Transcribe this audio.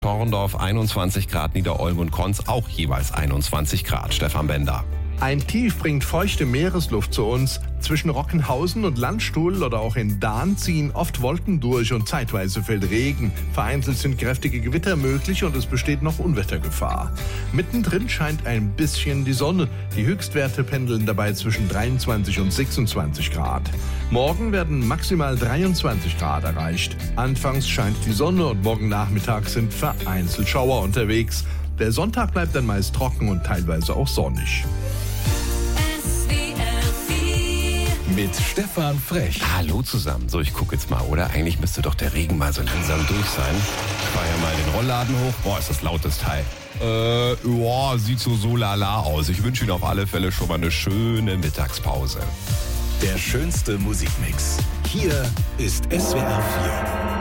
Schorndorf 21 Grad, Niederolm und Konz auch jeweils 21 Grad. Stefan Bender. Ein Tief bringt feuchte Meeresluft zu uns. Zwischen Rockenhausen und Landstuhl oder auch in Dahn ziehen oft Wolken durch und zeitweise fällt Regen. Vereinzelt sind kräftige Gewitter möglich und es besteht noch Unwettergefahr. Mittendrin scheint ein bisschen die Sonne. Die Höchstwerte pendeln dabei zwischen 23 und 26 Grad. Morgen werden maximal 23 Grad erreicht. Anfangs scheint die Sonne und morgen Nachmittag sind vereinzelt Schauer unterwegs. Der Sonntag bleibt dann meist trocken und teilweise auch sonnig. Mit Stefan Frech. Hallo zusammen. So, ich gucke jetzt mal, oder? Eigentlich müsste doch der Regen mal so langsam durch sein. Ich fahre ja mal den Rollladen hoch. Boah, ist das laut, das Teil. Sieht so lala aus. Ich wünsche Ihnen auf alle Fälle schon mal eine schöne Mittagspause. Der schönste Musikmix. Hier ist SWR 4.